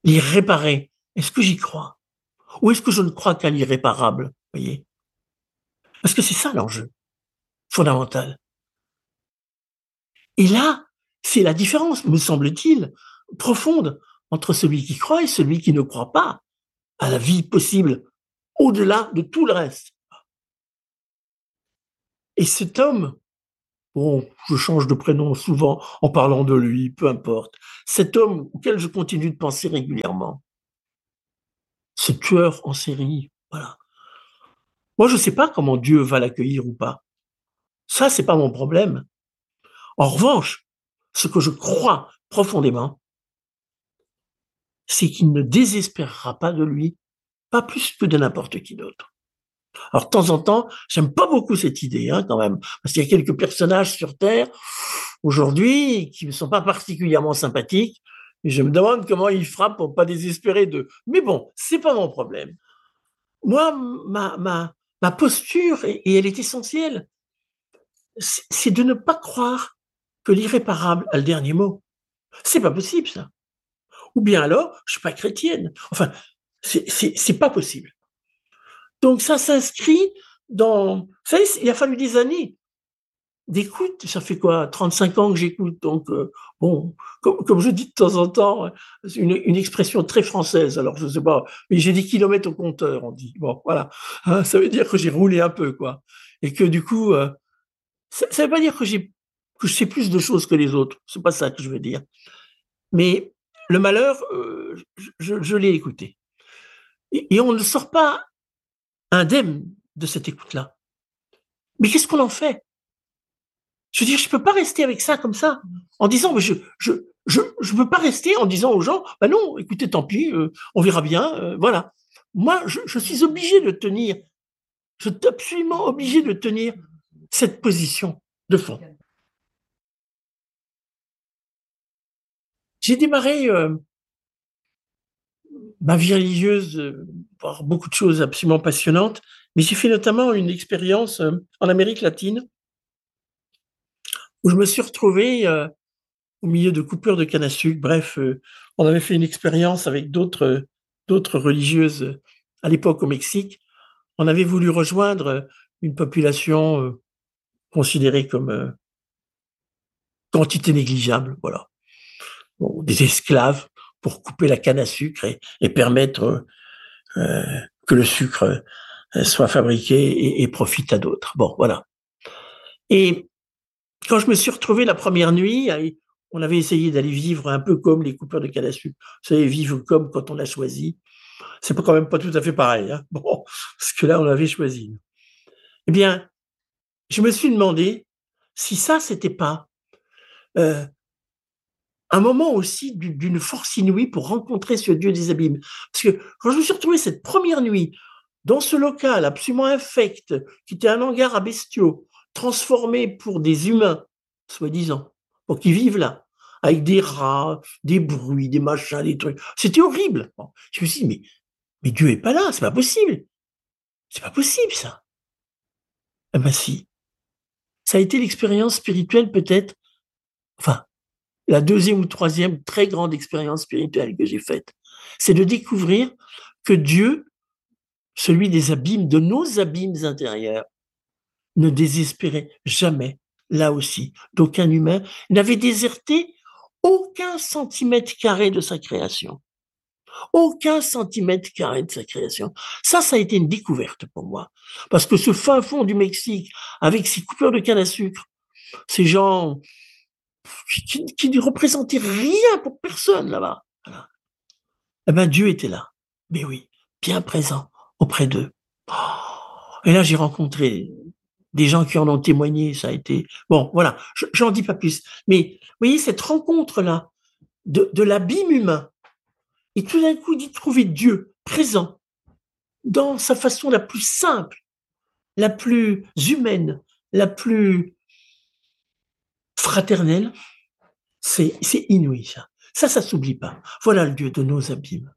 l'irréparé, est-ce que j'y crois? Ou est-ce que je ne crois qu'à l'irréparable, voyez? Parce que c'est ça l'enjeu fondamental. Et là, c'est la différence, me semble-t-il, profonde entre celui qui croit et celui qui ne croit pas à la vie possible au-delà de tout le reste. Et cet homme, bon, je change de prénom souvent en parlant de lui, peu importe, cet homme auquel je continue de penser régulièrement, ce tueur en série, voilà. Moi, je ne sais pas comment Dieu va l'accueillir ou pas. Ça, c'est pas mon problème. En revanche, ce que je crois profondément, c'est qu'il ne désespérera pas de lui, pas plus que de n'importe qui d'autre. Alors, de temps en temps, j'aime pas beaucoup cette idée, hein, quand même, parce qu'il y a quelques personnages sur Terre, aujourd'hui, qui ne sont pas particulièrement sympathiques, et je me demande comment ils frappent pour pas désespérer d'eux. Mais bon, c'est pas mon problème. Moi, ma posture, et elle est essentielle, c'est de ne pas croire que l'irréparable a le dernier mot. C'est pas possible, ça. Ou bien alors, je suis pas chrétienne. Enfin, c'est pas possible. Donc ça s'inscrit dans... Vous savez, il a fallu des années d'écoute. Ça fait quoi, 35 ans que j'écoute. Donc, bon, comme je dis de temps en temps, c'est une expression très française. Alors, je sais pas, mais j'ai des kilomètres au compteur, on dit. Bon, voilà. Hein, ça veut dire que j'ai roulé un peu, quoi. Et que du coup, ça veut pas dire que que je sais plus de choses que les autres. C'est pas ça que je veux dire. Mais le malheur, je l'ai écouté. Et on ne sort pas indemne de cette écoute-là. Mais qu'est-ce qu'on en fait? Je veux dire, je peux pas rester avec ça comme ça, en disant, mais je peux pas rester en disant aux gens, bah non, écoutez, tant pis, on verra bien, voilà. Moi, je suis obligé de tenir, je suis absolument obligé de tenir cette position de fond. J'ai démarré ma vie religieuse par beaucoup de choses absolument passionnantes, mais j'ai fait notamment une expérience en Amérique latine où je me suis retrouvé au milieu de coupures de canne à sucre. Bref, on avait fait une expérience avec d'autres religieuses à l'époque au Mexique. On avait voulu rejoindre une population considérée comme quantité négligeable, voilà. Bon, des esclaves pour couper la canne à sucre et permettre que le sucre soit fabriqué et profite à d'autres. Bon, voilà. Et quand je me suis retrouvé la première nuit, on avait essayé d'aller vivre un peu comme les coupeurs de canne à sucre. Vous savez, vivre comme quand on a choisi. C'est pas quand même pas tout à fait pareil, hein. Bon, parce que là, on avait choisi. Eh bien, je me suis demandé si ça, c'était pas euh, un moment aussi d'une force inouïe pour rencontrer ce Dieu des abîmes. Parce que quand je me suis retrouvé cette première nuit dans ce local absolument infect, qui était un hangar à bestiaux, transformé pour des humains, soi-disant, pour qu'ils vivent là, avec des rats, des bruits, des machins, des trucs. C'était horrible. Bon, je me suis dit, mais Dieu est pas là, c'est pas possible. C'est pas possible, ça. Eh ben si. Ça a été l'expérience spirituelle peut-être, enfin, la deuxième ou troisième très grande expérience spirituelle que j'ai faite. C'est de découvrir que Dieu, celui des abîmes, de nos abîmes intérieurs, ne désespérait jamais, là aussi, d'aucun humain, n'avait déserté aucun centimètre carré de sa création. Aucun centimètre carré de sa création. Ça a été une découverte pour moi. Parce que ce fin fond du Mexique, avec ses coupures de canne à sucre, ces gens qui ne représentaient rien pour personne là-bas, voilà. Eh ben Dieu était là. Mais oui, bien présent auprès d'eux. Et là, j'ai rencontré des gens qui en ont témoigné. Ça a été bon, voilà. J'en dis pas plus. Mais vous voyez cette rencontre-là de l'abîme humain, et tout d'un coup d'y trouver Dieu présent dans sa façon la plus simple, la plus humaine, la plus fraternelle, c'est inouï, ça. Ça s'oublie pas. Voilà le Dieu de nos abîmes.